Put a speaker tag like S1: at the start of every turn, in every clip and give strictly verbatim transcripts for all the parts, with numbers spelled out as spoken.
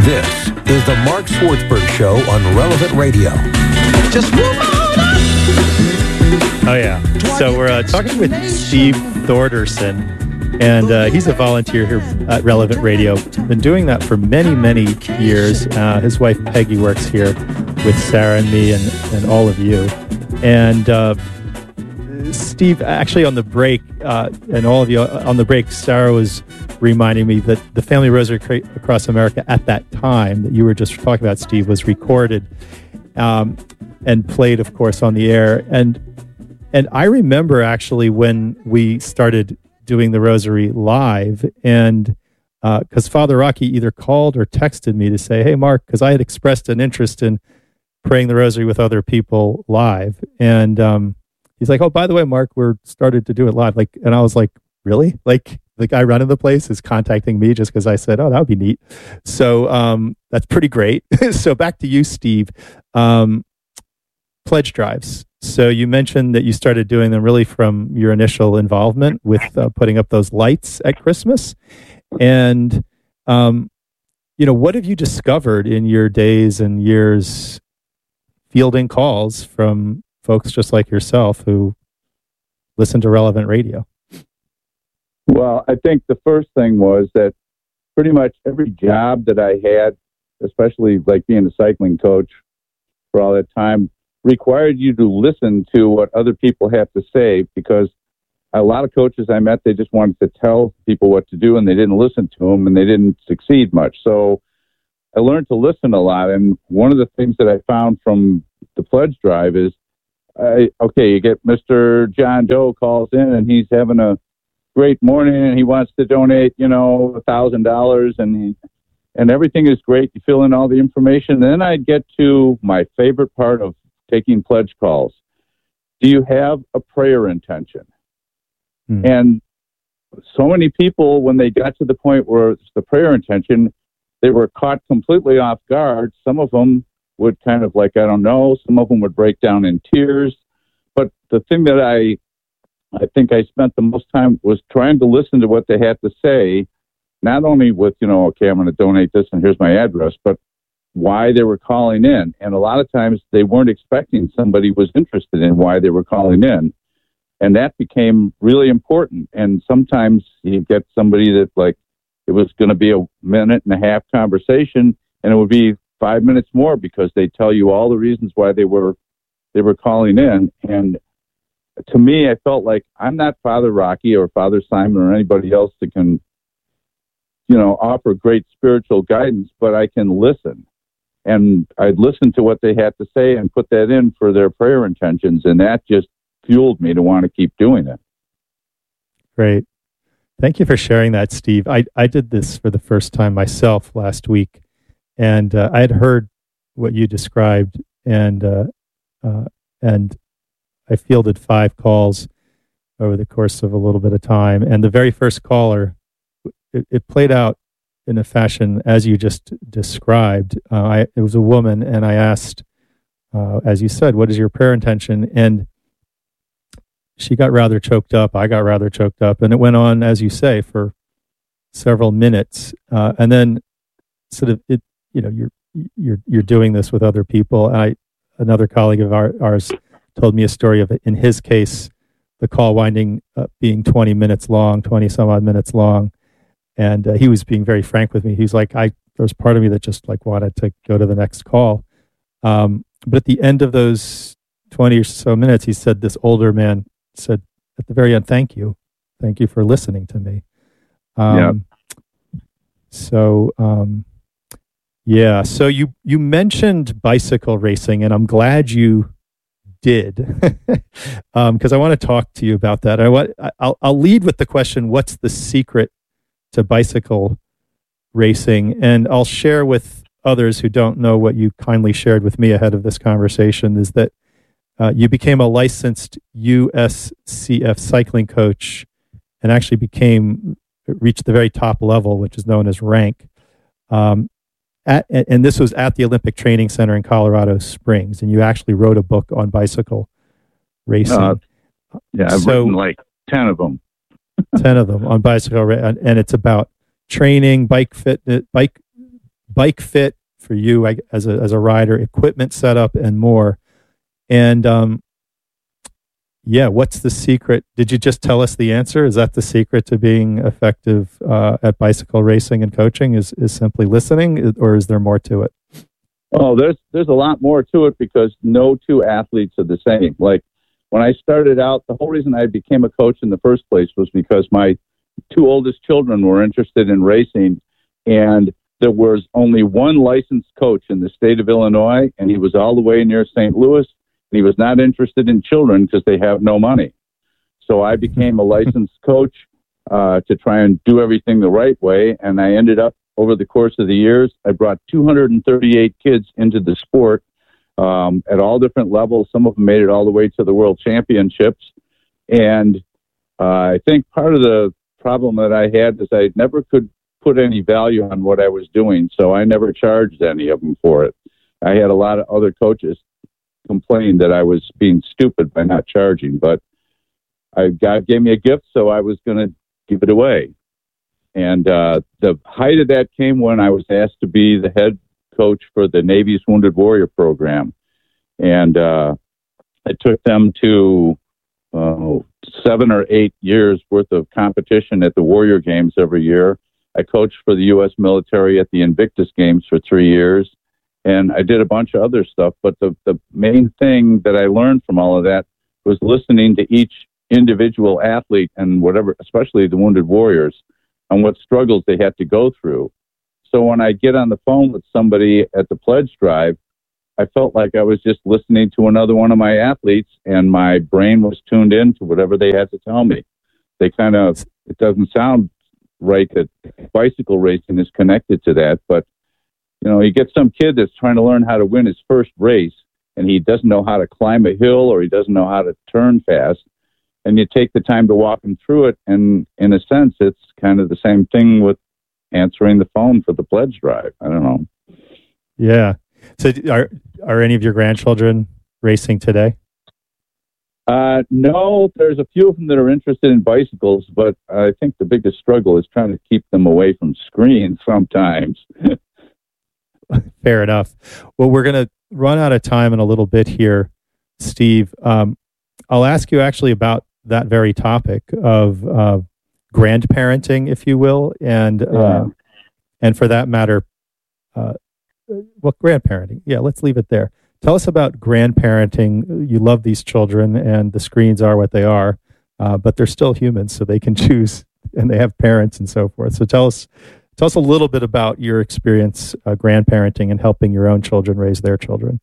S1: This is the Mark Swartzberg Show on Relevant Radio. Just
S2: Oh, yeah. So we're uh, talking with Steve Thordarson, and uh, he's a volunteer here at Relevant Radio. Been doing that for many, many years. Uh, his wife, Peggy, works here with Sarah and me and, and all of you. And uh, Steve, actually on the break, uh, and all of you on the break, Sarah was reminding me that the Family Rosary Across America at that time that you were just talking about, Steve, was recorded um, and played, of course, on the air. And and I remember actually when we started doing the Rosary live, and because uh, Father Rocky either called or texted me to say, "Hey, Mark," because I had expressed an interest in praying the Rosary with other people live, and um, he's like, "Oh, by the way, Mark, we're started to do it live." Like, and I was like, "Really?" Like, the guy running the place is contacting me just because I said, "Oh, that would be neat." So um, that's pretty great. So back to you, Steve. Um, pledge drives. So you mentioned that you started doing them really from your initial involvement with uh, putting up those lights at Christmas. And, um, you know, what have you discovered in your days and years fielding calls from folks just like yourself who listen to Relevant Radio?
S3: Well, I think the first thing was that pretty much every job that I had, especially like being a cycling coach for all that time, required you to listen to what other people have to say, because a lot of coaches I met, they just wanted to tell people what to do and they didn't listen to them and they didn't succeed much. So I learned to listen a lot. And one of the things that I found from the pledge drive is, I, okay, you get Mister John Doe calls in and he's having a great morning and he wants to donate, you know, a thousand dollars and he, and everything is great. You fill in all the information. And then I'd get to my favorite part of taking pledge calls. Do you have a prayer intention? Hmm. And so many people, when they got to the point where it's the prayer intention, they were caught completely off guard. Some of them would kind of like, I don't know, some of them would break down in tears. But the thing that I, I think I spent the most time was trying to listen to what they had to say, not only with, you know, okay, I'm going to donate this and here's my address, but why they were calling in. And a lot of times they weren't expecting somebody was interested in why they were calling in. And that became really important. And sometimes you get somebody that like, it was going to be a minute and a half conversation and it would be five minutes more because they tell you all the reasons why they were, they were calling in. And to me, I felt like I'm not Father Rocky or Father Simon or anybody else that can, you know, offer great spiritual guidance, but I can listen. And I'd listen to what they had to say and put that in for their prayer intentions. And that just fueled me to want to keep doing it.
S2: Great. Thank you for sharing that, Steve. I, I did this for the first time myself last week. And uh, I had heard what you described. And, uh, uh, and I fielded five calls over the course of a little bit of time. And the very first caller, it, it played out in a fashion as you just described. Uh, I, it was a woman, and I asked, uh, as you said, what is your prayer intention? And she got rather choked up. I got rather choked up. And it went on, as you say, for several minutes. Uh, and then sort of, it, you know, you're, you're, you're doing this with other people. I, another colleague of our, ours told me a story of, in his case, the call winding up being twenty minutes long, twenty some odd minutes long. And uh, he was being very frank with me. He was like, I, there was part of me that just like wanted to go to the next call. Um, but at the end of those twenty or so minutes, he said, this older man said at the very end, thank you. Thank you for listening to me. Um, yeah. So, um, yeah. So you, you mentioned bicycle racing, and I'm glad you did, um, because I want to talk to you about that. I want, I'll, I'll lead with the question, what's the secret to bicycle racing? And I'll share with others who don't know what you kindly shared with me ahead of this conversation, is that uh, you became a licensed U S C F cycling coach and actually became, reached the very top level, which is known as rank. Um, at, and this was at the Olympic Training Center in Colorado Springs. And you actually wrote a book on bicycle racing. Uh,
S3: yeah, I've so, written like ten of them. ten of them on bicycle, and it's about training, bike fitness, bike
S2: bike fit for you as a as a rider, equipment setup, and more. And um, yeah, what's the secret? Did you just tell us the answer? Is that the secret to being effective uh, at bicycle racing and coaching? Is is simply listening, or is there more to it?
S3: Oh, there's there's a lot more to it because no two athletes are the same. Like when I started out, the whole reason I became a coach in the first place was because my two oldest children were interested in racing, and there was only one licensed coach in the state of Illinois, and he was all the way near Saint Louis. And he was not interested in children because they have no money. So I became a licensed coach uh, to try and do everything the right way, and I ended up, over the course of the years, I brought two hundred thirty-eight kids into the sport um, at all different levels. Some of them made it all the way to the World Championships. And uh, I think part of the problem that I had is I never could put any value on what I was doing, so I never charged any of them for it. I had a lot of other coaches complain that I was being stupid by not charging, but I, God gave me a gift, so I was going to give it away. And uh, the height of that came when I was asked to be the head coach for the Navy's Wounded Warrior program. And uh, I took them to uh, seven or eight years worth of competition at the Warrior Games every year. I coached for the U S military at the Invictus Games for three years. And I did a bunch of other stuff. But the, the main thing that I learned from all of that was listening to each individual athlete and whatever, especially the Wounded Warriors, on what struggles they had to go through. So when I get on the phone with somebody at the pledge drive, I felt like I was just listening to another one of my athletes, and my brain was tuned in to whatever they had to tell me. They kind of, it doesn't sound right that bicycle racing is connected to that, but you know, you get some kid that's trying to learn how to win his first race, and he doesn't know how to climb a hill or he doesn't know how to turn fast. And you take the time to walk him through it. And in a sense, it's kind of the same thing with answering the phone for the pledge drive. I don't know.
S2: Yeah. So are, are any of your grandchildren racing today?
S3: Uh, no, there's a few of them that are interested in bicycles, but I think the biggest struggle is trying to keep them away from screens sometimes.
S2: Fair enough. Well, we're going to run out of time in a little bit here, Steve. Um, I'll ask you actually about that very topic of uh, grandparenting, if you will, and yeah. uh, and for that matter, uh, well, grandparenting. Yeah, let's leave it there. Tell us about grandparenting. You love these children, and the screens are what they are, uh, but they're still humans, so they can choose, and they have parents and so forth. So tell us, tell us a little bit about your experience uh, grandparenting and helping your own children raise their children.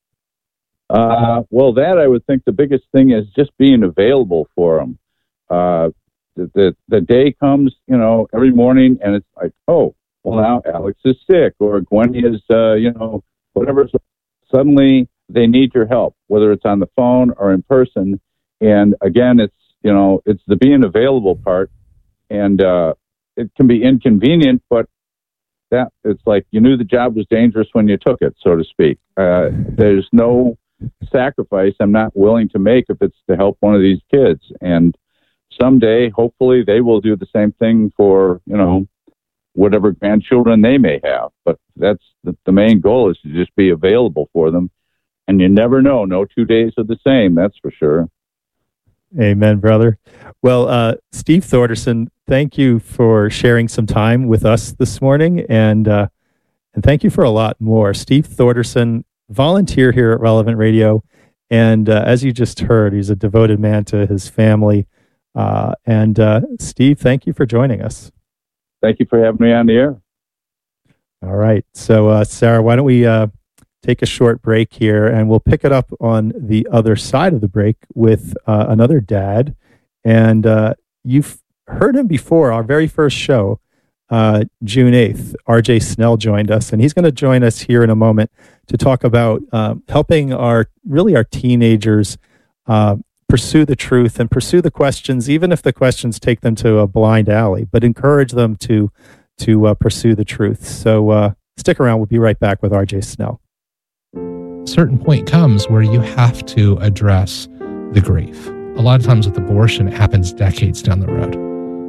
S3: Uh, well, that I would think the biggest thing is just being available for them. Uh, the, the the day comes, you know, every morning, and it's like, oh, well, now Alex is sick, or Gwen is, uh, you know, whatever. Suddenly, they need your help, whether it's on the phone or in person. And again, it's you know, it's the being available part, and uh, it can be inconvenient, but that it's like you knew the job was dangerous when you took it, so to speak. Uh, there's no sacrifice I'm not willing to make if it's to help one of these kids. And someday, hopefully, they will do the same thing for, you know, whatever grandchildren they may have. But that's the, the main goal is to just be available for them. And you never know. No two days are the same, that's for sure.
S2: Amen, brother. Well, uh, Steve Thordarson, thank you for sharing some time with us this morning. And, uh, and thank you for a lot more. Steve Thordarson, volunteer here at Relevant Radio, and uh, as you just heard, he's a devoted man to his family. Uh, and uh, Steve, thank you for joining us.
S3: Thank you for having me on the air.
S2: All right, so uh, Sarah, why don't we uh, take a short break here, and we'll pick it up on the other side of the break with uh, another dad. And uh, you've heard him before, our very first show. Uh, June eighth, R J Snell joined us, and he's going to join us here in a moment to talk about uh, helping our, really our teenagers uh, pursue the truth and pursue the questions, even if the questions take them to a blind alley, but encourage them to to uh, pursue the truth. So uh, stick around. We'll be right back with R J Snell.
S4: A certain point comes where you have to address the grief. A lot of times with abortion, it happens decades down the road.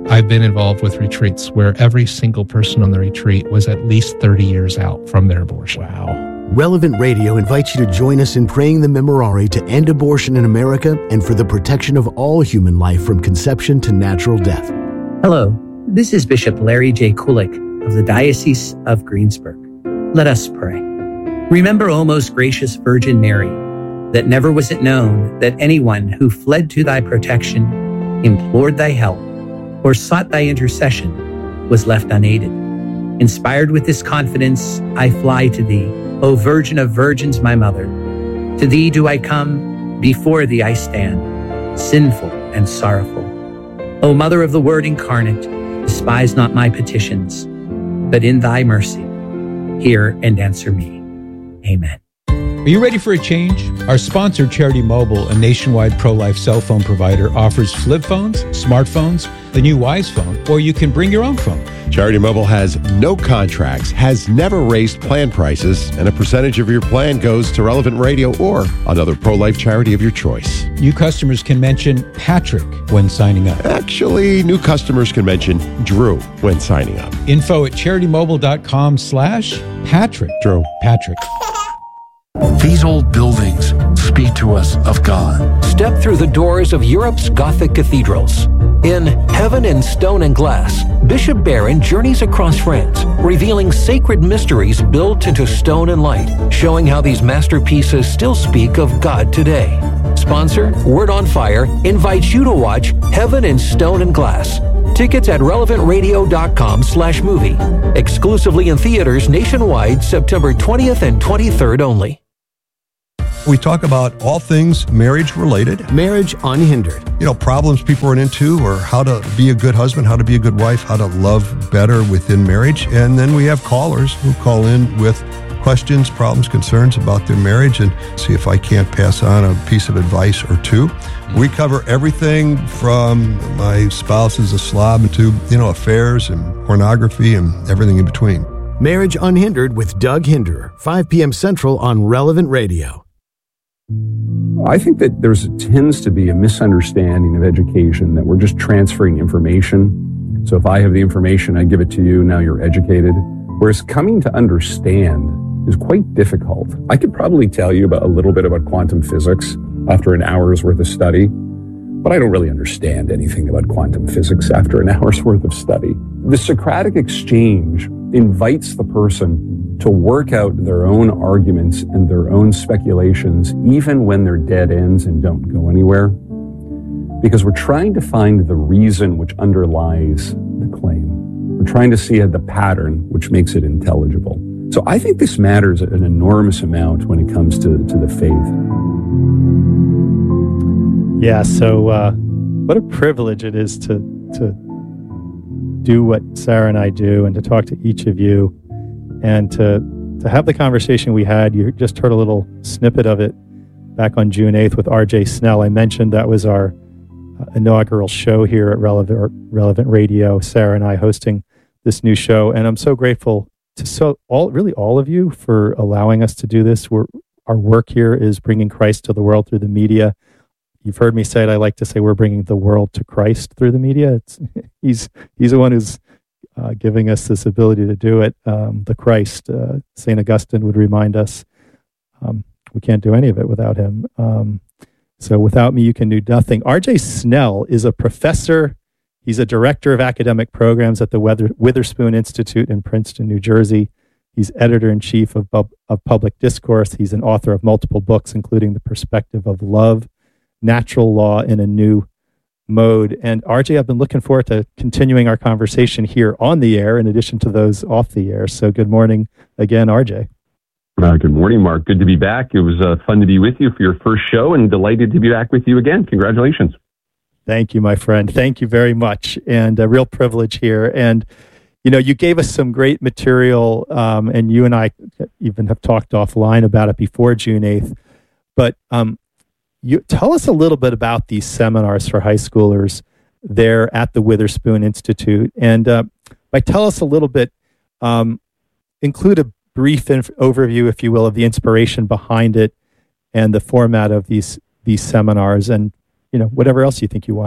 S4: I've been involved with retreats where every single person on the retreat was at least thirty years out from their abortion.
S1: Wow.
S5: Relevant Radio invites you to join us in praying the Memorare to end abortion in America and for the protection of all human life from conception to natural death.
S6: Hello, this is Bishop Larry J. Kulik of the Diocese of Greensburg. Let us pray. Remember, O most gracious Virgin Mary, that never was it known that anyone who fled to thy protection, implored thy help, or sought thy intercession was left unaided. Inspired with this confidence, I fly to thee, O Virgin of Virgins, my Mother. To thee do I come, before thee I stand, sinful and sorrowful. O Mother of the Word incarnate, despise not my petitions, but in thy mercy, hear and answer me. Amen.
S7: Are you ready for a change? Our sponsor, Charity Mobile, a nationwide pro-life cell phone provider, offers flip phones, smartphones, the new Wise phone, or you can bring your own phone.
S8: Charity Mobile has no contracts, has never raised plan prices, and a percentage of your plan goes to Relevant Radio or another pro-life charity of your choice.
S7: New customers can mention Patrick when signing up.
S8: Actually, new customers can mention Drew when signing up.
S7: Info at charitymobile.com slash Patrick.
S8: Drew.
S7: Patrick.
S9: These old buildings speak to us of God.
S1: Step through the doors of Europe's Gothic cathedrals. In Heaven in Stone and Glass, Bishop Barron journeys across France, revealing sacred mysteries built into stone and light, showing how these masterpieces still speak of God today. Sponsor, Word on Fire, invites you to watch Heaven in Stone and Glass. Tickets at relevantradio.com slash movie. Exclusively in theaters nationwide, September twentieth and twenty-third only.
S10: We talk about all things marriage related.
S5: Marriage Unhindered.
S10: You know, problems people run into, or how to be a good husband, how to be a good wife, how to love better within marriage. And then we have callers who call in with questions, problems, concerns about their marriage, and see if I can't pass on a piece of advice or two. We cover everything from my spouse is a slob to, you know, affairs and pornography and everything in between.
S5: Marriage Unhindered with Doug Hinderer, five p.m. Central on Relevant Radio.
S11: I think that there's tends to be a misunderstanding of education, that we're just transferring information. So if I have the information, I give it to you, now you're educated. Whereas coming to understand is quite difficult. I could probably tell you about a little bit about quantum physics after an hour's worth of study, but I don't really understand anything about quantum physics after an hour's worth of study. The Socratic exchange invites the person to work out their own arguments and their own speculations, even when they're dead ends and don't go anywhere, because we're trying to find the reason which underlies the claim. We're trying to see the pattern which makes it intelligible. So I think this matters an enormous amount when it comes to, to the faith.
S2: Yeah, so uh, what a privilege it is to to do what Sarah and I do, and to talk to each of you, and to to have the conversation we had. You just heard a little snippet of it back on June eighth with R J Snell. I mentioned that was our uh, inaugural show here at Relevant, Relevant Radio, Sarah and I hosting this new show, and I'm so grateful to so all really all of you for allowing us to do this. We're, our work here is bringing Christ to the world through the media. You've heard me say it. I like to say we're bringing the world to Christ through the media. It's, he's he's the one who's uh, giving us this ability to do it. Um, the Christ, uh, Saint Augustine would remind us, um, we can't do any of it without him. Um, so without me, you can do nothing. R J Snell is a professor. He's a director of academic programs at the Witherspoon Institute in Princeton, New Jersey. He's editor-in-chief of, of Public Discourse. He's an author of multiple books, including The Perspective of Love, Natural Law in a New Mode. And R J, I've been looking forward to continuing our conversation here on the air in addition to those off the air. So good morning again, R J.
S12: Uh, good morning, Mark. Good to be back. It was uh, fun to be with you for your first show, and delighted to be back with you again. Congratulations.
S2: Thank you, my friend. Thank you very much. And a real privilege here. And, you know, you gave us some great material, um, and you and I even have talked offline about it before June eighth. But um, you tell us a little bit about these seminars for high schoolers there at the Witherspoon Institute. And uh, by tell us a little bit, um, include a brief inf- overview, if you will, of the inspiration behind it and the format of these these seminars, and you know whatever else you think you want to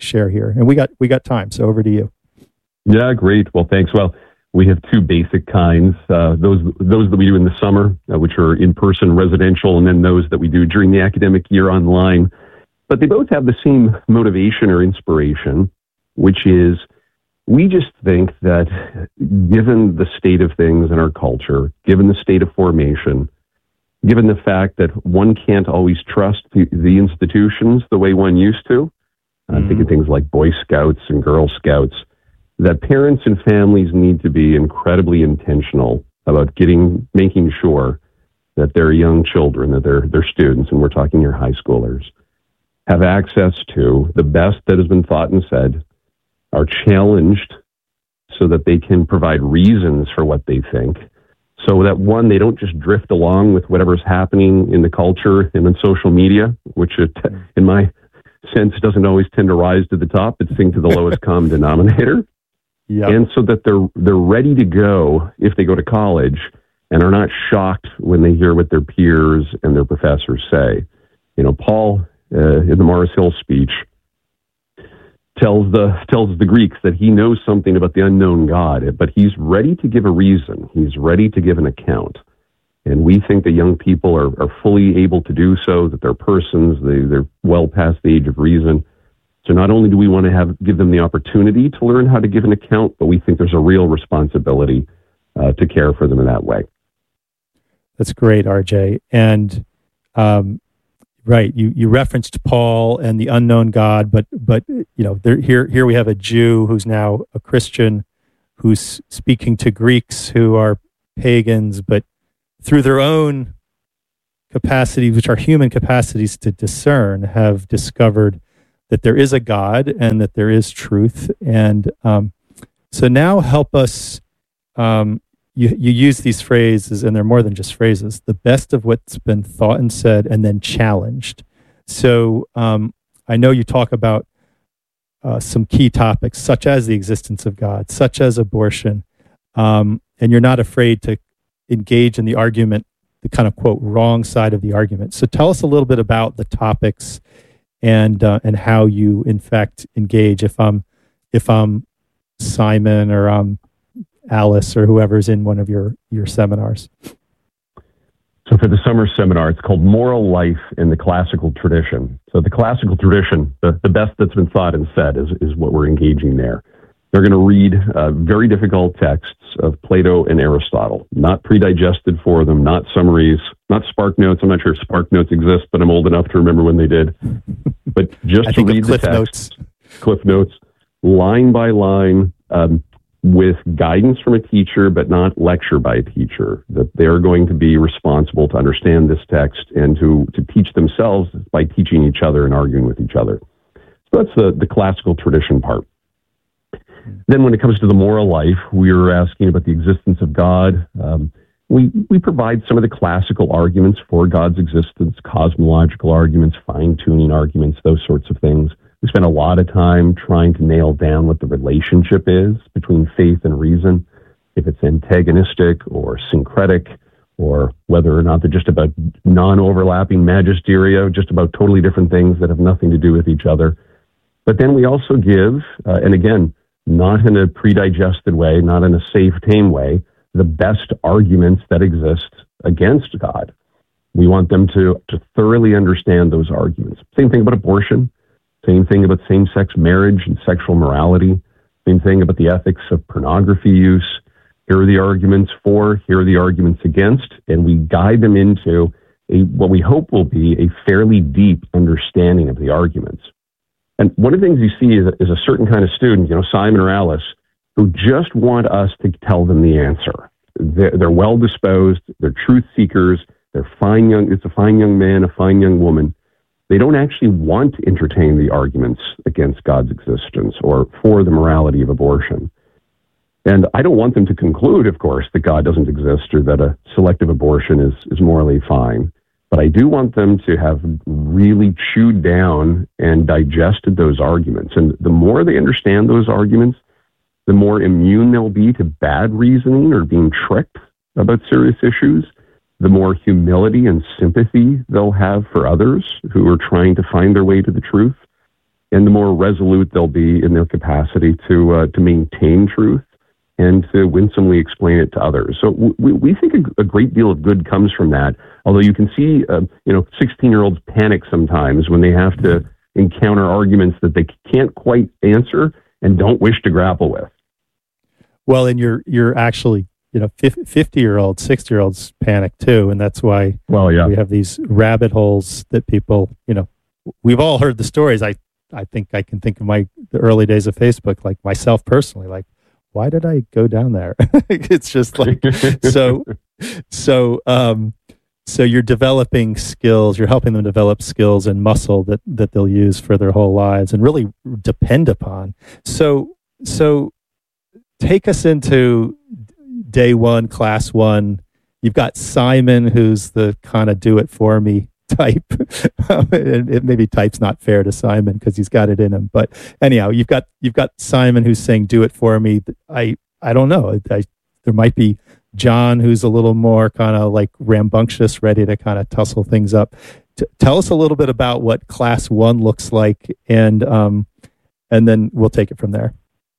S2: share here. And we got we got time, so over to you.
S12: Yeah, great. Well, thanks. Well, we have two basic kinds, uh, those those that we do in the summer, uh, which are in-person residential, and then those that we do during the academic year online. But they both have the same motivation or inspiration, which is we just think that given the state of things in our culture, given the state of formation, given the fact that one can't always trust the, the institutions the way one used to, mm-hmm. I'm thinking things like Boy Scouts and Girl Scouts, that parents and families need to be incredibly intentional about getting, making sure that their young children, that their, their students, and we're talking your high schoolers, have access to the best that has been thought and said, are challenged so that they can provide reasons for what they think, so that, one, they don't just drift along with whatever's happening in the culture and on social media, which it, in my sense doesn't always tend to rise to the top, but sink to the lowest common denominator. Yep. And so that they're they're ready to go if they go to college and are not shocked when they hear what their peers and their professors say. You know, Paul, uh, in the Mars Hill speech, tells the tells the Greeks that he knows something about the unknown God, but he's ready to give a reason. He's ready to give an account. And we think that young people are, are fully able to do so, that they're persons, they, they're well past the age of reason. So not only do we want to have give them the opportunity to learn how to give an account, but we think there's a real responsibility uh, to care for them in that way.
S2: That's great, R J. And um, right, you you referenced Paul and the unknown God, but but you know there, here here we have a Jew who's now a Christian, who's speaking to Greeks who are pagans, but through their own capacities, which are human capacities to discern, have discovered that there is a God and that there is truth. And um, so now help us, um, you, you use these phrases, and they're more than just phrases, the best of what's been thought and said and then challenged. So um, I know you talk about uh, some key topics, such as the existence of God, such as abortion, um, and you're not afraid to engage in the argument, the kind of, quote, wrong side of the argument. So tell us a little bit about the topics and uh, and how you in fact engage. If I'm if I'm Simon or I'm Alice or whoever's in one of your your seminars.
S12: So for the summer seminar, it's called Moral Life in the Classical Tradition. So the classical tradition, the, the best that's been thought and said, is is what we're engaging there. They're going to read uh, very difficult texts of Plato and Aristotle, not pre-digested for them, not summaries, not Spark Notes. I'm not sure if Spark Notes exist, but I'm old enough to remember when they did. But just
S2: I
S12: to read the text,
S2: notes.
S12: Cliff Notes, line by line, um, with guidance from a teacher, but not lecture by a teacher, that they're going to be responsible to understand this text and to, to teach themselves by teaching each other and arguing with each other. So that's the, the classical tradition part. Then when it comes to the moral life, we were asking about the existence of God. Um, we, we provide some of the classical arguments for God's existence, cosmological arguments, fine-tuning arguments, those sorts of things. We spend a lot of time trying to nail down what the relationship is between faith and reason, if it's antagonistic or syncretic, or whether or not they're just about non-overlapping magisteria, just about totally different things that have nothing to do with each other. But then we also give, uh, and again, not in a pre-digested way, not in a safe, tame way, the best arguments that exist against God. We want them to, to thoroughly understand those arguments. Same thing about abortion, same thing about same-sex marriage and sexual morality, same thing about the ethics of pornography use. Here are the arguments for, here are the arguments against, and we guide them into a, what we hope will be a fairly deep understanding of the arguments. And one of the things you see is, is a certain kind of student, you know, Simon or Alice, who just want us to tell them the answer. They're, they're well-disposed, they're truth seekers, they're fine young, it's a fine young man, a fine young woman. They don't actually want to entertain the arguments against God's existence or for the morality of abortion. And I don't want them to conclude, of course, that God doesn't exist or that a selective abortion is, is morally fine. But I do want them to have really chewed down and digested those arguments. And the more they understand those arguments, the more immune they'll be to bad reasoning or being tricked about serious issues, the more humility and sympathy they'll have for others who are trying to find their way to the truth. and the more resolute they'll be in their capacity to uh, to maintain truth and to winsomely explain it to others. So we, we think a, a great deal of good comes from that. Although you can see, uh, you know, sixteen-year-olds panic sometimes when they have to encounter arguments that they can't quite answer and don't wish to grapple with.
S2: Well, and you're you're actually, you know, fifty-year-olds, sixty-year-olds panic too, and that's why
S12: well, yeah.
S2: we have these rabbit holes that people, you know, we've all heard the stories. I I think I can think of my the early days of Facebook, like myself personally, like, why did I go down there? It's just like, so, so, um, so you're developing skills, you're helping them develop skills and muscle that, that they'll use for their whole lives and really depend upon. So, so take us into day one, class one. You've got Simon, who's the kind of do it for me type. it, it, maybe type's not fair to Simon because he's got it in him. But anyhow, you've got you've got Simon who's saying, "Do it for me." I I don't know. I, there might be John who's a little more kind of like rambunctious, ready to kind of tussle things up. T- tell us a little bit about what class one looks like, and um, and then we'll take it from there.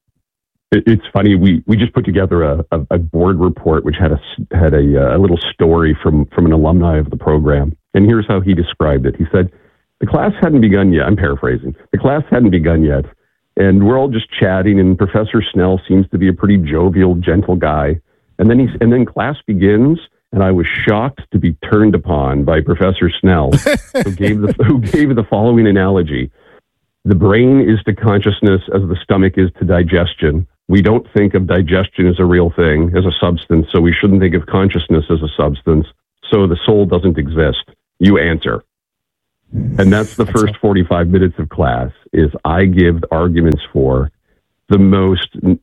S12: It's funny. We, we just put together a, a, a board report which had a had a, a little story from from an alumni of the program. And here's how he described it. He said, the class hadn't begun yet. I'm paraphrasing. The class hadn't begun yet. And we're all just chatting, and Professor Snell seems to be a pretty jovial, gentle guy. And then he's, and then class begins, and I was shocked to be turned upon by Professor Snell, who gave the who gave the following analogy. The brain is to consciousness as the stomach is to digestion. We don't think of digestion as a real thing, as a substance, so we shouldn't think of consciousness as a substance. So the soul doesn't exist. You answer. And that's the first forty-five minutes of class, is I give arguments for the most n-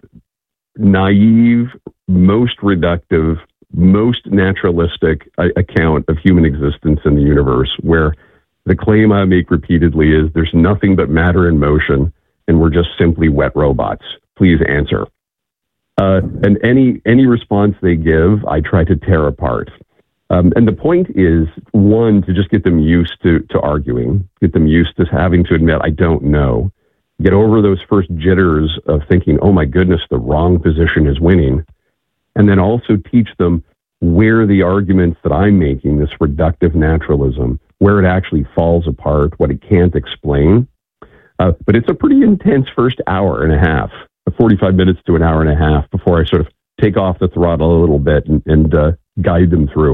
S12: naive, most reductive, most naturalistic uh, account of human existence in the universe, where the claim I make repeatedly is there's nothing but matter in motion, and we're just simply wet robots. Please answer. Uh, and any any response they give, I try to tear apart. Um, and the point is, one, to just get them used to, to arguing, get them used to having to admit, I don't know, get over those first jitters of thinking, oh my goodness, the wrong position is winning. And then also teach them where the arguments that I'm making, this reductive naturalism, where it actually falls apart, what it can't explain. Uh, but it's a pretty intense first hour and a half, forty-five minutes to an hour and a half before I sort of take off the throttle a little bit and, and uh, guide them through.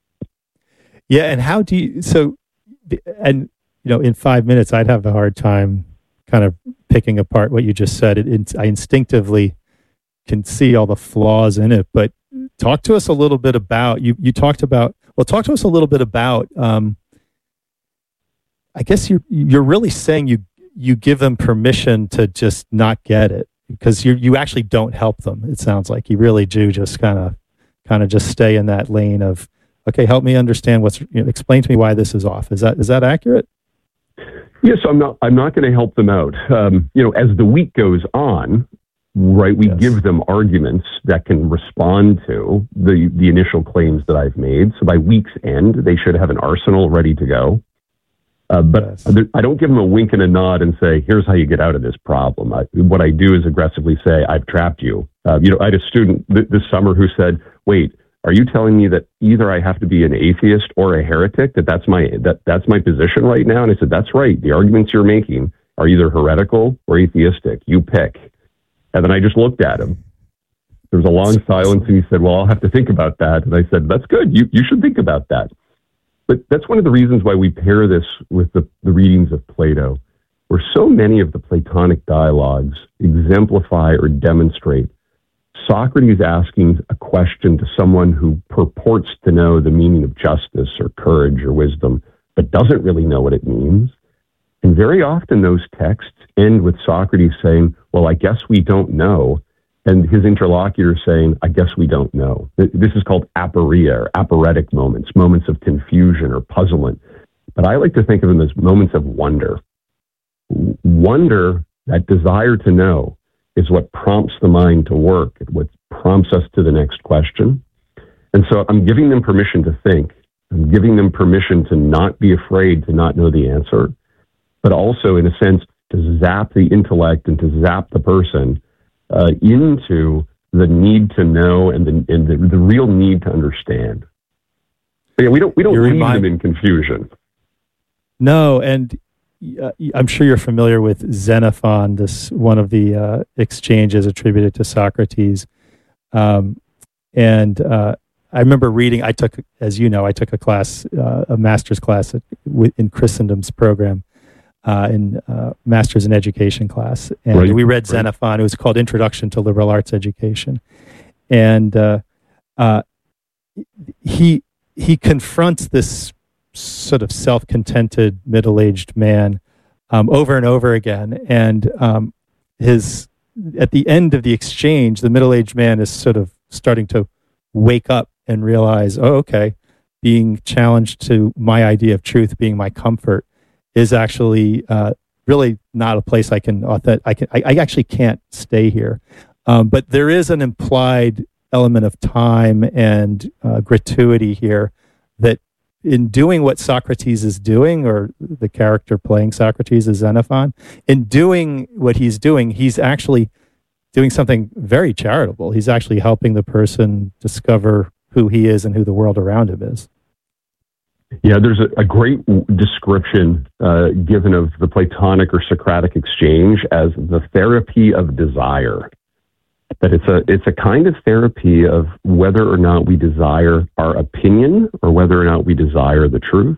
S2: Yeah, and how do you, so, and, you know, in five minutes, I'd have a hard time kind of picking apart what you just said. It, it, I instinctively can see all the flaws in it, but talk to us a little bit about, you, you talked about, well, talk to us a little bit about, um, I guess you're, you're really saying you, you give them permission to just not get it, because you you actually don't help them. It sounds like you really do just kind of, kind of just stay in that lane of, okay, help me understand what's, you know, explain to me why this is off. Is that is that accurate?
S12: Yes, I'm not. I'm not going to help them out. Um, you know, as the week goes on, right, we yes. give them arguments that can respond to the the initial claims that I've made. So by week's end, they should have an arsenal ready to go. Uh, but yes. I don't give them a wink and a nod and say, here's how you get out of this problem. I, what I do is aggressively say, I've trapped you. Uh, you know, I had a student th- this summer who said, wait, are you telling me that either I have to be an atheist or a heretic, that that's my, that that's my position right now? And I said, that's right. The arguments you're making are either heretical or atheistic. You pick. And then I just looked at him. There was a long silence, and he said, well, I'll have to think about that. And I said, that's good. You, you should think about that. But that's one of the reasons why we pair this with the, the readings of Plato, where so many of the Platonic dialogues exemplify or demonstrate Socrates asking a question to someone who purports to know the meaning of justice or courage or wisdom, but doesn't really know what it means. And very often those texts end with Socrates saying, well, I guess we don't know. And his interlocutor saying, I guess we don't know. This is called aporia, or aporetic moments, moments of confusion or puzzlement. But I like to think of them as moments of wonder. Wonder, that desire to know, is what prompts the mind to work, what prompts us to the next question. And so I'm giving them permission to think. I'm giving them permission to not be afraid to not know the answer, but also, in a sense, to zap the intellect and to zap the person uh, into the need to know and the and the, the real need to understand. But yeah, we don't we don't leave remind- them in confusion.
S2: No, and uh, I'm sure you're familiar with Xenophon, this one of the uh, exchanges attributed to Socrates. Um, and uh, I remember reading. I took, as you know, I took a class, uh, a master's class at, in Christendom's program, uh, in uh, master's in education class, and right. we read Xenophon. Right. It was called Introduction to Liberal Arts Education, and uh, uh, he he confronts this sort of self-contented middle-aged man um, over and over again, and um, his at the end of the exchange, the middle-aged man is sort of starting to wake up and realize, oh, okay, being challenged to my idea of truth, being my comfort, is actually uh, really not a place I can. I can. I, I actually can't stay here. Um, but there is an implied element of time and uh, gratuity here that, in doing what Socrates is doing, or the character playing Socrates is Xenophon, in doing what he's doing, he's actually doing something very charitable. He's actually helping the person discover who he is and who the world around him is.
S12: Yeah, there's a, a great description uh, given of the Platonic or Socratic exchange as the therapy of desire. That it's a it's a kind of therapy of whether or not we desire our opinion or whether or not we desire the truth.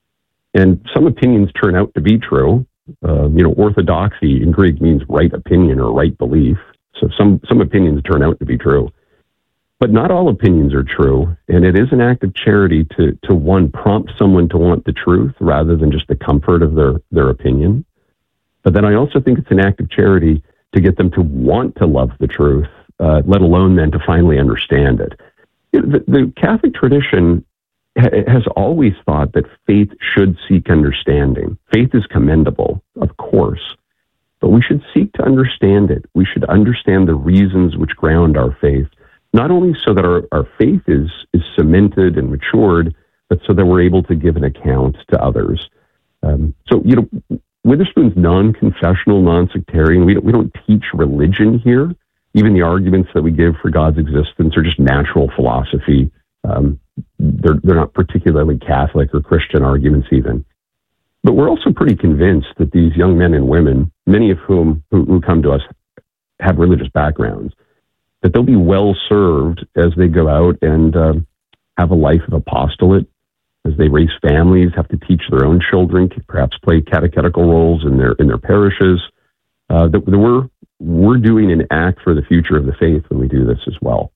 S12: And some opinions turn out to be true. Uh, you know, orthodoxy in Greek means right opinion or right belief. So some some opinions turn out to be true. But not all opinions are true, and it is an act of charity to, to one, prompt someone to want the truth rather than just the comfort of their, their opinion. But then I also think it's an act of charity to get them to want to love the truth, uh, let alone then to finally understand it. The, the Catholic tradition ha- has always thought that faith should seek understanding. Faith is commendable, of course, but we should seek to understand it. We should understand the reasons which ground our faith. Not only so that our, our faith is, is cemented and matured, but so that we're able to give an account to others. Um, so, you know, Witherspoon's non-confessional, non-sectarian. We don't, we don't teach religion here. Even the arguments that we give for God's existence are just natural philosophy. Um, they're, they're not particularly Catholic or Christian arguments even. But we're also pretty convinced that these young men and women, many of whom who, who come to us have religious backgrounds, that they'll be well served as they go out and uh, have a life of apostolate, as they raise families, have to teach their own children, perhaps play catechetical roles in their in their parishes. Uh, that, that we're we're doing an act for the future of the faith when we do this as well.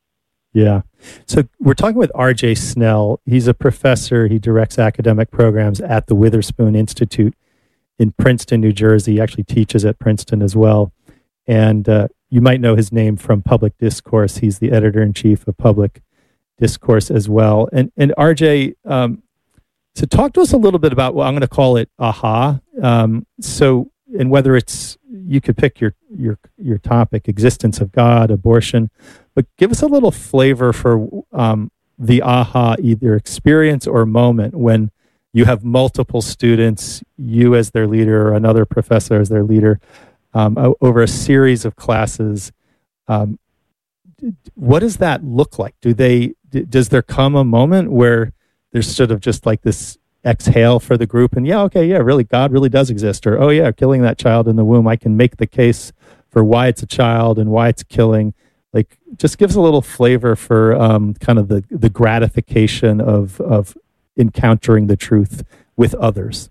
S2: Yeah. So we're talking with R J Snell. He's a professor. He directs academic programs at the Witherspoon Institute in Princeton, New Jersey. He actually teaches at Princeton as well. And uh, you might know his name from Public Discourse. He's the editor-in-chief of Public Discourse as well. And and R J, um, so talk to us a little bit about, well, I'm going to call it AHA. Um, so, and whether it's, you could pick your, your, your topic, existence of God, abortion, but give us a little flavor for um, the AHA, either experience or moment when you have multiple students, you as their leader or another professor as their leader, Um, over a series of classes. Um, what does that look like? Do they? D- does there come a moment where there's sort of just like this exhale for the group, and yeah, okay, yeah, really, God really does exist, or oh yeah, killing that child in the womb, I can make the case for why it's a child and why it's killing. Like, just gives a little flavor for um, kind of the the gratification of of encountering the truth with others.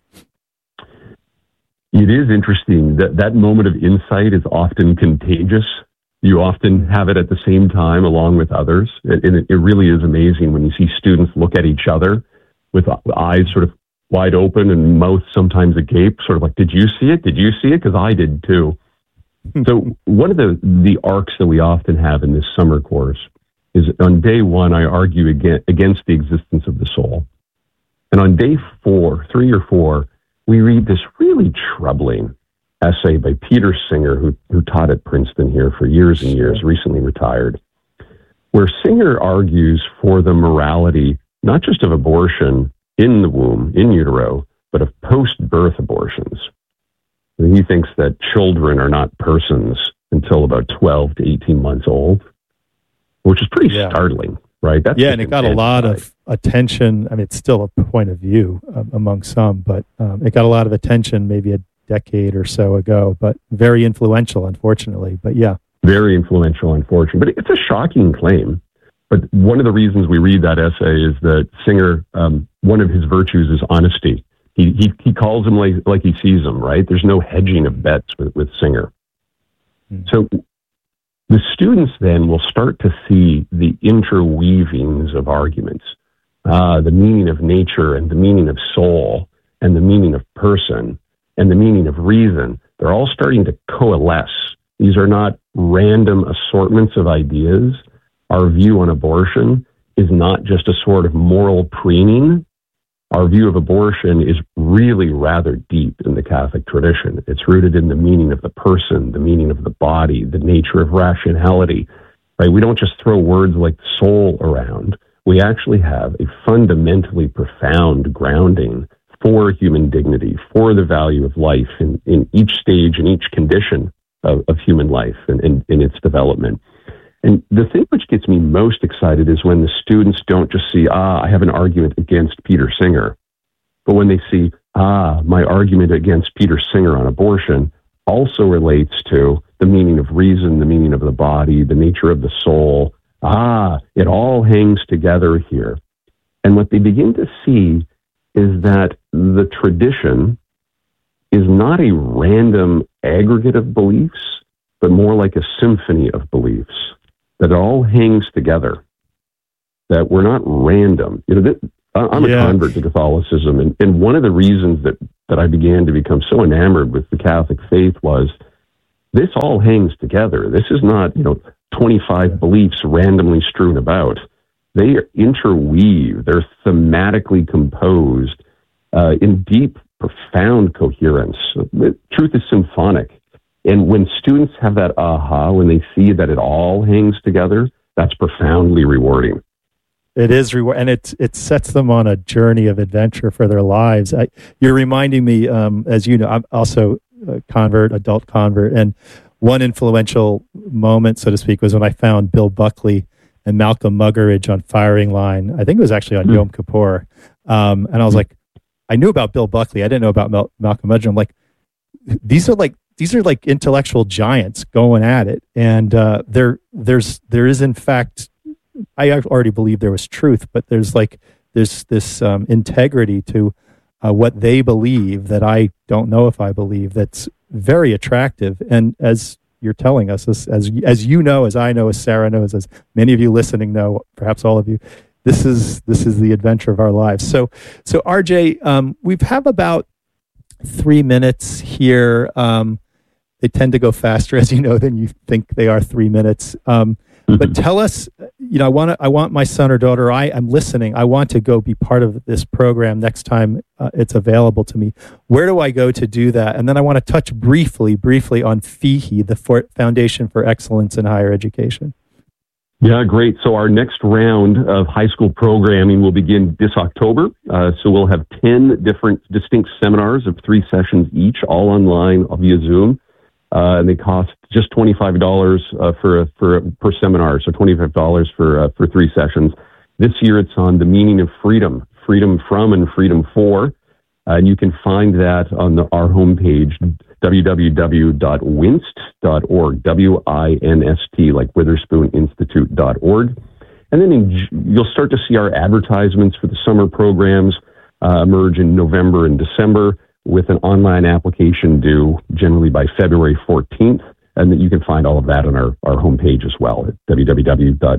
S12: It is interesting that that moment of insight is often contagious. You often have it at the same time along with others. And it, it really is amazing when you see students look at each other with eyes sort of wide open and mouth sometimes agape, sort of like, did you see it? Did you see it? Because I did too. So one of the, the arcs that we often have in this summer course is on day one, I argue against the existence of the soul. And on day four, three or four, we read this really troubling essay by Peter Singer, who, who taught at Princeton here for years and years, recently retired, where Singer argues for the morality, not just of abortion in the womb, in utero, but of post-birth abortions. He thinks that children are not persons until about twelve to eighteen months old, which is pretty yeah. startling, right?
S2: That's yeah, and it got a lot of attention. I mean, it's still a point of view um, among some, but um, it got a lot of attention maybe a decade or so ago, but very influential, unfortunately. But yeah.
S12: Very influential, unfortunately. But it's a shocking claim. But one of the reasons we read that essay is that Singer, um, one of his virtues is honesty. He, he he calls him like, like he sees him, right? There's no hedging of bets with, with Singer. Mm. So the students then will start to see the interweavings of arguments, uh, the meaning of nature and the meaning of soul and the meaning of person and the meaning of reason. They're all starting to coalesce. These are not random assortments of ideas. Our view on abortion is not just a sort of moral preening. Our view of abortion is really rather deep in the Catholic tradition. It's rooted in the meaning of the person, the meaning of the body, the nature of rationality, right? We don't just throw words like soul around. We actually have a fundamentally profound grounding for human dignity, for the value of life in, in each stage and each condition of, of human life and in, in its development. And the thing which gets me most excited is when the students don't just see, ah, I have an argument against Peter Singer, but when they see, ah, my argument against Peter Singer on abortion also relates to the meaning of reason, the meaning of the body, the nature of the soul. Ah, it all hangs together here. And what they begin to see is that the tradition is not a random aggregate of beliefs, but more like a symphony of beliefs. That it all hangs together, that we're not random. You know, that, I'm yeah. a convert to Catholicism, and, and one of the reasons that, that I began to become so enamored with the Catholic faith was this all hangs together. This is not, you know, twenty-five yeah. beliefs randomly strewn about. They interweave. They're thematically composed uh, in deep, profound coherence. The truth is symphonic. And when students have that aha, when they see that it all hangs together, that's profoundly rewarding.
S2: It is rewarding, and it it sets them on a journey of adventure for their lives. I, you're reminding me, um, as you know, I'm also a convert, adult convert, and one influential moment, so to speak, was when I found Bill Buckley and Malcolm Muggeridge on Firing Line. I think it was actually on mm. Yom Kippur, um, and I was mm. like, I knew about Bill Buckley, I didn't know about Mal- Malcolm Muggeridge. I'm like, these are like. These are like intellectual giants going at it, and uh, there, there's, there is in fact, I already believe there was truth, but there's like there's this um, integrity to uh, what they believe that I don't know if I believe. That's very attractive, and as you're telling us, as as, as you know, as I know, as Sarah knows, as many of you listening know, perhaps all of you, this is this is the adventure of our lives. So, so R J, um, we have about three minutes here. Um, They tend to go faster, as you know, than you think they are three minutes. Um, mm-hmm. But tell us, you know, I want to, I want my son or daughter, I am listening. I want to go be part of this program next time uh, it's available to me. Where do I go to do that? And then I want to touch briefly, briefly on FEHE, the For- Foundation for Excellence in Higher Education.
S12: Yeah, great. So our next round of high school programming will begin this October. Uh, so we'll have ten different distinct seminars of three sessions each, all online via Zoom. Uh, and they cost just twenty-five dollars uh, for for per seminar, so twenty-five dollars for uh, for three sessions. This year, it's on the meaning of freedom, freedom from and freedom for, uh, and you can find that on the, our homepage, w w w dot winst dot org, W I N S T, like Witherspoon Institute dot org. And then in, you'll start to see our advertisements for the summer programs uh, emerge in November and December, with an online application due generally by February fourteenth. And that you can find all of that on our, our homepage as well at w w w dot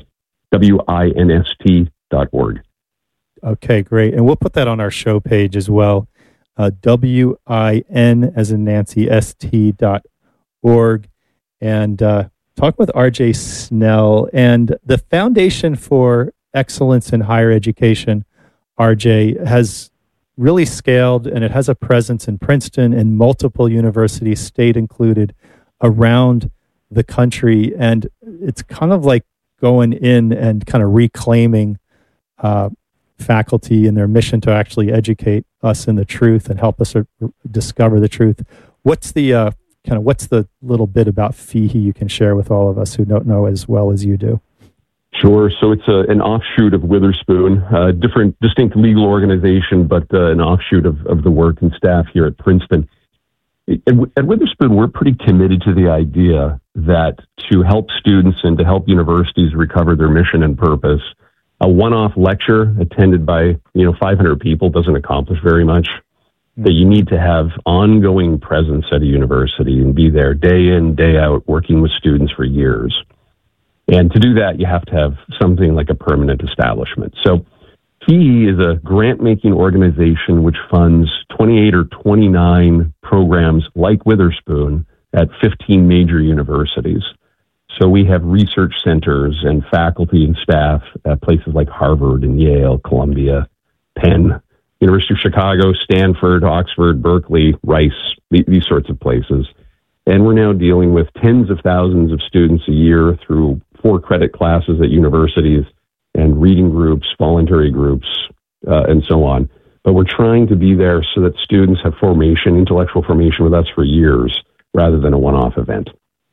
S12: winst dot org.
S2: Okay, great. And we'll put that on our show page as well. Uh, W I N as in Nancy, S T dot org. And uh, talk with R J Snell. And the Foundation for Excellence in Higher Education, R J, has really scaled, and it has a presence in Princeton and multiple universities, state included, around the country. And it's kind of like going in and kind of reclaiming uh, faculty and their mission to actually educate us in the truth and help us r- discover the truth. what's the uh, kind of what's the little bit about Fee-hee you can share with all of us who don't know as well as you do?
S12: Sure. So it's a, an offshoot of Witherspoon, a different, distinct legal organization, but uh, an offshoot of, of the work and staff here at Princeton. At, at Witherspoon, we're pretty committed to the idea that to help students and to help universities recover their mission and purpose, a one-off lecture attended by, you know, five hundred people doesn't accomplish very much. Mm-hmm. That you need to have ongoing presence at a university and be there day in, day out, working with students for years. And to do that, you have to have something like a permanent establishment. So Fee-hee is a grant-making organization which funds twenty-eight or twenty-nine programs like Witherspoon at fifteen major universities. So we have research centers and faculty and staff at places like Harvard and Yale, Columbia, Penn, University of Chicago, Stanford, Oxford, Berkeley, Rice, these sorts of places. And we're now dealing with tens of thousands of students a year through four credit classes at universities and reading groups, voluntary groups, uh, and so on. But we're trying to be there so that students have formation, intellectual formation with us for years rather than a one-off event.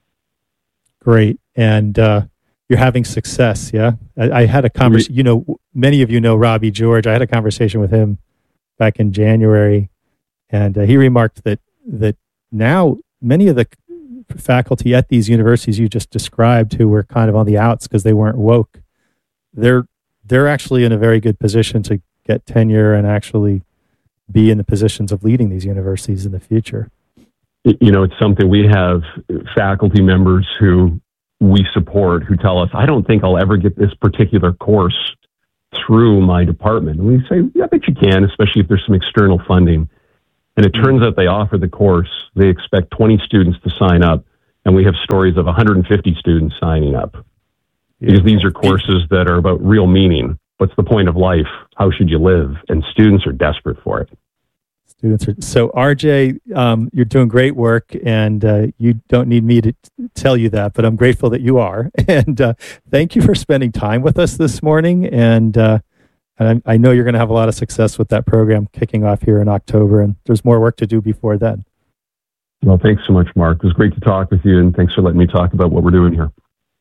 S2: Great. And uh, you're having success, yeah? I, I had a conversation, you know, many of you know Robbie George. I had a conversation with him back in January, and uh, he remarked that that now many of the faculty at these universities you just described who were kind of on the outs because they weren't woke, they're they're actually in a very good position to get tenure and actually be in the positions of leading these universities in the future.
S12: You know, it's something we have faculty members who we support who tell us, I don't think I'll ever get this particular course through my department. And we say, yeah, I bet you can, especially if there's some external funding. And it turns out they offer the course. They expect twenty students to sign up, and we have stories of one hundred fifty students signing up. Because these are courses that are about real meaning. What's the point of life? How should you live? And students are desperate for it.
S2: Students are, so R J, um, you're doing great work, and uh, you don't need me to t- tell you that, but I'm grateful that you are. And uh, thank you for spending time with us this morning. And uh, And I, I know you're going to have a lot of success with that program kicking off here in October, and there's more work to do before then.
S12: Well, thanks so much, Mark. It was great to talk with you, and thanks for letting me talk about what we're doing here.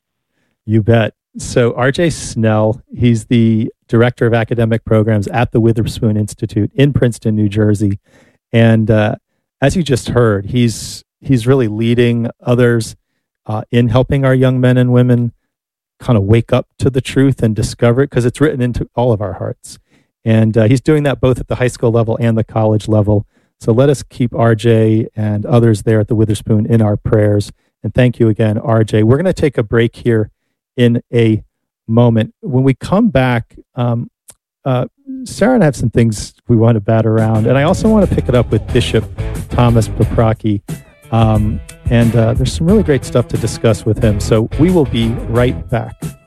S2: You bet. So R J Snell, he's the Director of Academic Programs at the Witherspoon Institute in Princeton, New Jersey. And uh, as you just heard, he's he's really leading others uh, in helping our young men and women kind of wake up to the truth and discover it, because it's written into all of our hearts. And uh, he's doing that both at the high school level and the college level. So let us keep R J and others there at the Witherspoon in our prayers. And thank you again, R J. We're going to take a break here in a moment. When we come back, um, uh, Sarah and I have some things we want to bat around. And I also want to pick it up with Bishop Thomas Paprocki. Um, and uh, there's some really great stuff to discuss with him. So we will be right back.